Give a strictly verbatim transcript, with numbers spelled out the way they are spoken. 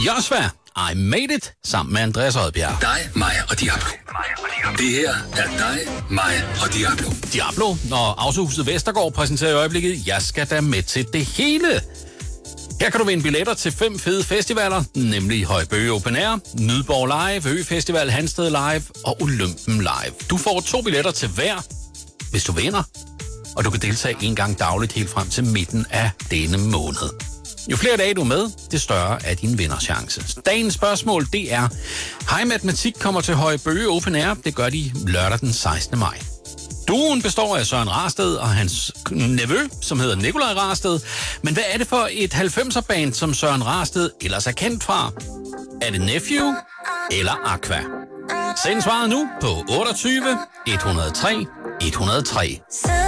Josva, I Made It, sammen med Andreas Oddbjerg. Dig, mig og Diablo. Det her er dig, mig og Diablo. Diablo og Autohuset Vestergaard præsenterer i øjeblikket Jeg skal da med til det hele. Her kan du vinde billetter til fem fede festivaler, nemlig Højbøge Open Air, Nydborg Live, Øfestival, Hansted Live og Olympen Live. Du får to billetter til hver, hvis du vinder, og du kan deltage en gang dagligt helt frem til midten af denne måned. Jo flere dage du er med, det større er din vinderchance. Dagens spørgsmål, det er, Hej Matematik kommer til Højbøge Open Air. Det gør de lørdag den sekstende maj. Duoen består af Søren Rarsted og hans nevø, som hedder Nikolaj Rarsted. Men hvad er det for et halvfemser-band, som Søren Rarsted ellers er kendt fra? Er det Nephew eller Aqua? Send svaret nu på otteogtyve et hundrede og tre et hundrede og tre.